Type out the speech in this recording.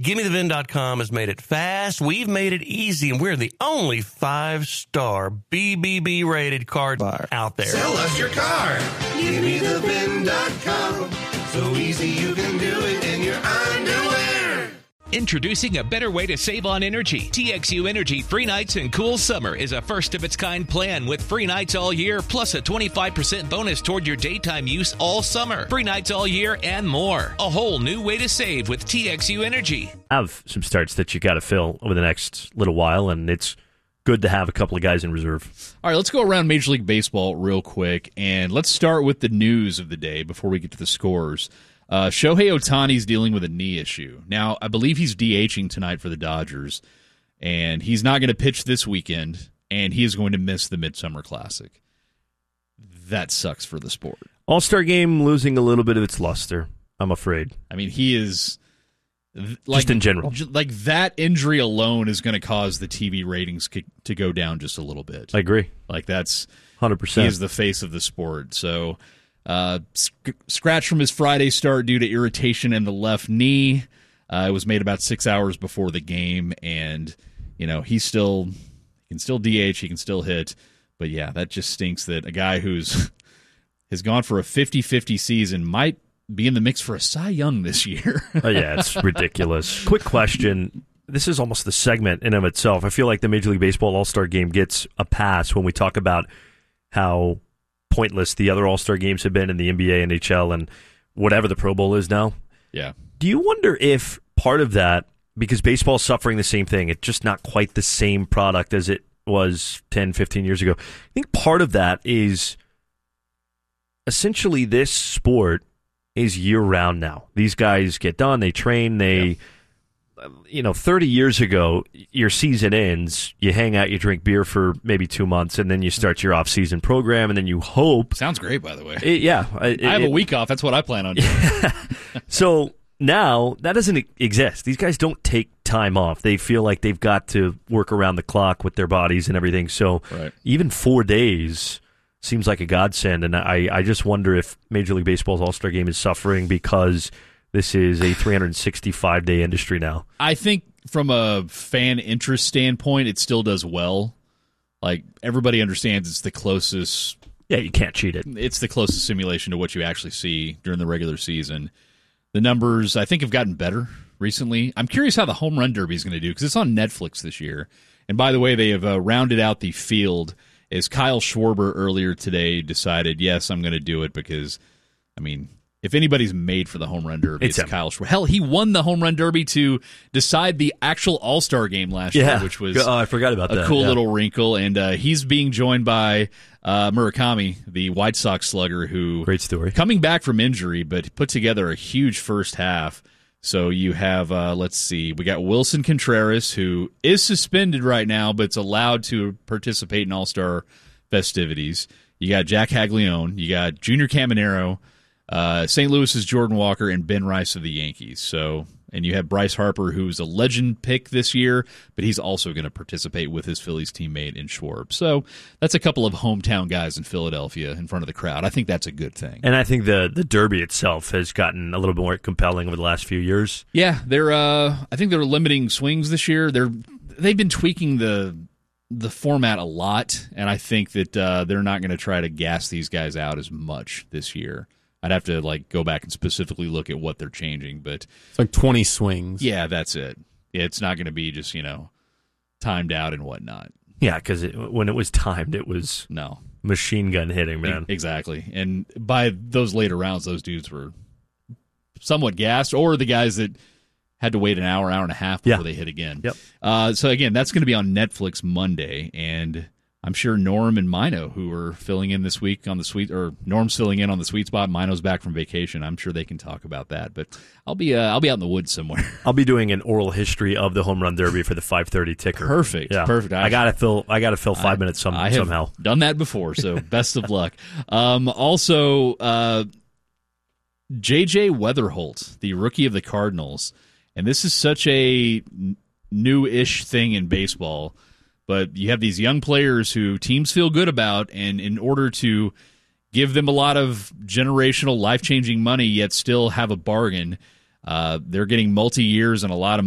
GimmeTheVin.com has made it fast. We've made it easy, and we're the only 5-star BBB rated card buyer out there. Sell us your car. GimmeTheVin.com. So easy you can do it in your underwear. Introducing a better way to save on energy. TXU Energy Free Nights and Cool Summer is a first-of-its-kind plan with free nights all year, plus a 25% bonus toward your daytime use all summer. Free nights all year and more. A whole new way to save with TXU Energy. I have some starts that you got to fill over the next little while, and it's good to have a couple of guys in reserve. All right, let's go around Major League Baseball real quick, and let's start with the news of the day before we get to the scores. Shohei Ohtani's dealing with a knee issue. Now, I believe he's DHing tonight for the Dodgers, and he's not going to pitch this weekend, and he is going to miss the Midsummer Classic. That sucks for the sport. All-Star Game losing a little bit of its luster, I'm afraid. I mean, he is... Just in general. Like, that injury alone is going to cause the TV ratings to go down just a little bit. I agree. Like, that's... 100%. He is the face of the sport, so... scratch from his Friday start due to irritation in the left knee. It was made about 6 hours before the game, and he can still DH, he can still hit. But yeah, that just stinks that a guy who's has gone for a 50-50 season might be in the mix for a Cy Young this year. Oh, yeah, it's ridiculous. Quick question. This is almost the segment in of itself. I feel like the Major League Baseball All-Star Game gets a pass when we talk about how pointless the other All-Star games have been in the NBA, NHL, and whatever the Pro Bowl is now. Yeah. Do you wonder if part of that, because baseball is suffering the same thing, it's just not quite the same product as it was 10, 15 years ago. I think part of that is essentially this sport is year-round now. These guys get done, they train, they... 30 years ago, your season ends, you hang out, you drink beer for maybe 2 months, and then you start your off-season program, and then you hope... Sounds great, by the way. I have a week off. That's what I plan on doing. So now, that doesn't exist. These guys don't take time off. They feel like they've got to work around the clock with their bodies and everything. So even 4 days seems like a godsend, and I just wonder if Major League Baseball's All-Star Game is suffering because... this is a 365-day industry now. I think from a fan interest standpoint, it still does well. Like, everybody understands it's the closest... Yeah, you can't cheat it. It's the closest simulation to what you actually see during the regular season. The numbers, I think, have gotten better recently. I'm curious how the Home Run Derby is going to do, because it's on Netflix this year. And by the way, they have rounded out the field as Kyle Schwarber earlier today decided, yes, I'm going to do it because, I mean... if anybody's made for the Home Run Derby, it's Kyle Schwarber. Hell, he won the Home Run Derby to decide the actual All-Star Game last year, which was I forgot about that. Cool little wrinkle. And he's being joined by Murakami, the White Sox slugger, who great story, coming back from injury, but put together a huge first half. So you have, we got Wilson Contreras, who is suspended right now, but it's allowed to participate in All-Star festivities. You got Jack Haglione. You got Junior Caminero. St. Louis's Jordan Walker, and Ben Rice of the Yankees. So, and you have Bryce Harper, who's a legend pick this year, but he's also going to participate with his Phillies teammate in Schwarb. So that's a couple of hometown guys in Philadelphia in front of the crowd. I think that's a good thing. And I think the Derby itself has gotten a little bit more compelling over the last few years. Yeah, I think they're limiting swings this year. They've been tweaking the format a lot, and I think that they're not going to try to gas these guys out as much this year. I'd have to go back and specifically look at what they're changing, but it's like 20 swings. Yeah, that's it. It's not going to be just timed out and whatnot. Yeah, because when it was timed, it was machine gun hitting, man. Exactly. And by those later rounds, those dudes were somewhat gassed, or the guys that had to wait an hour and a half before they hit again. Yep. So again, that's going to be on Netflix Monday, and I'm sure Norm and Mino, who are filling in this week on the Norm's filling in on the sweet spot. Mino's back from vacation. I'm sure they can talk about that. But I'll be out in the woods somewhere. I'll be doing an oral history of the Home Run Derby for the 5:30 ticker. Perfect. Yeah. Perfect. I gotta fill 5 minutes somehow. I have done that before, so best of luck. Also, J.J. Weatherholt, the rookie of the Cardinals, and this is such a new-ish thing in baseball. But you have these young players who teams feel good about, and in order to give them a lot of generational, life-changing money, yet still have a bargain, they're getting multi-years and a lot of